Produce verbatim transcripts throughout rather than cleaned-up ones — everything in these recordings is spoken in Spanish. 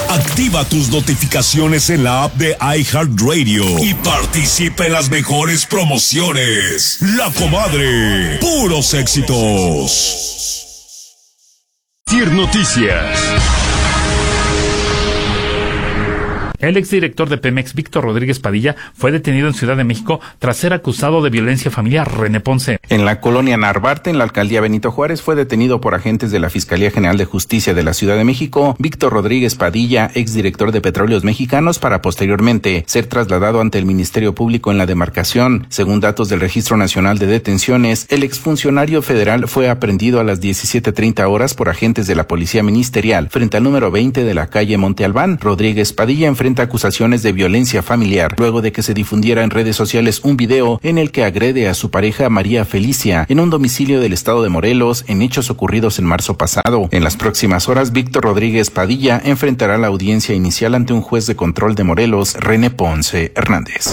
Activa tus notificaciones en la app de iHeartRadio y participa en las mejores promociones. La Comadre, puros éxitos. Asir Noticias. El exdirector de Pemex, Víctor Rodríguez Padilla, fue detenido en Ciudad de México tras ser acusado de violencia familiar. René Ponce. En la colonia Narvarte, en la alcaldía Benito Juárez, fue detenido por agentes de la Fiscalía General de Justicia de la Ciudad de México, Víctor Rodríguez Padilla, exdirector de Petróleos Mexicanos, para posteriormente ser trasladado ante el Ministerio Público en la demarcación. Según datos del Registro Nacional de Detenciones, el exfuncionario federal fue aprehendido a las diecisiete treinta horas por agentes de la Policía Ministerial frente al número veinte de la calle Monte Albán. Rodríguez Padilla enfrenta acusaciones de violencia familiar luego de que se difundiera en redes sociales un video en el que agrede a su pareja María Felicia en un domicilio del estado de Morelos en hechos ocurridos en marzo pasado. En las próximas horas, Víctor Rodríguez Padilla enfrentará la audiencia inicial ante un juez de control de Morelos, René Ponce Hernández.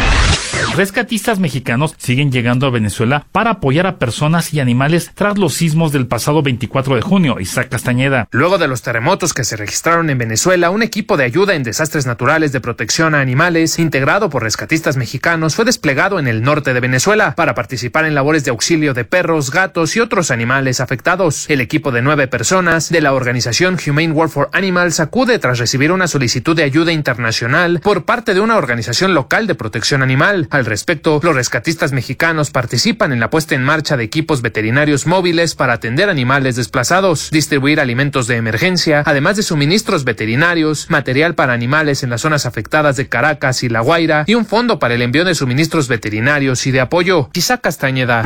Rescatistas mexicanos siguen llegando a Venezuela para apoyar a personas y animales tras los sismos del pasado veinticuatro de junio. Isaac Castañeda. Luego de los terremotos que se registraron en Venezuela, un equipo de ayuda en desastres naturales de protección a animales, integrado por rescatistas mexicanos, fue desplegado en el norte de Venezuela para participar en labores de auxilio de perros, gatos y otros animales afectados. El equipo de nueve personas de la organización Humane Work for Animals acude tras recibir una solicitud de ayuda internacional por parte de una organización local de protección animal. Al respecto, los rescatistas mexicanos participan en la puesta en marcha de equipos veterinarios móviles para atender animales desplazados, distribuir alimentos de emergencia, además de suministros veterinarios, material para animales en las zonas afectadas de Caracas y La Guaira y un fondo para el envío de suministros veterinarios y de apoyo. Isaac Castañeda.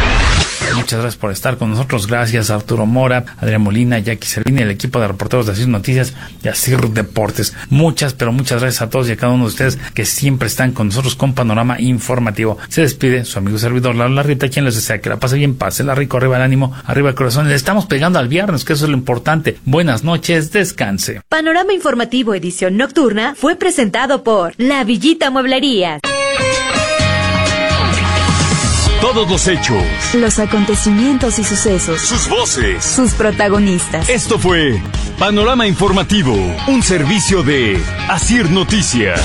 Muchas gracias por estar con nosotros. Gracias a Arturo Mora, Adrián Molina, Jackie Servini, el equipo de reporteros de Asir Noticias y Asir Deportes. Muchas, pero muchas gracias a todos y a cada uno de ustedes que siempre están con nosotros con Panorama Informativo. Se despide su amigo servidor Lalo Larrita, quien les desea que la pase bien, pásela rico, arriba el ánimo, arriba el corazón. Le estamos pegando al viernes, que eso es lo importante. Buenas noches, descanse. Panorama Informativo edición nocturna fue presentado por La Villita Mueblerías. Todos los hechos, los acontecimientos y sucesos, sus voces, sus protagonistas. Esto fue Panorama Informativo, un servicio de Asir Noticias.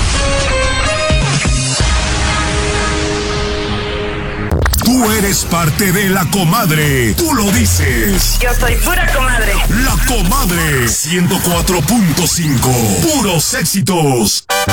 Tú eres parte de La Comadre. Tú lo dices. Yo soy pura comadre. La Comadre ciento cuatro punto cinco. Puros éxitos.